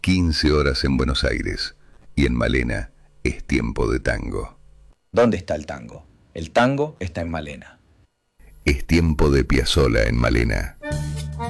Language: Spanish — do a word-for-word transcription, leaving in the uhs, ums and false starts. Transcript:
quince horas en Buenos Aires y en Malena es tiempo de tango. ¿Dónde está el tango? El tango está en Malena. Es tiempo de Piazzolla en Malena.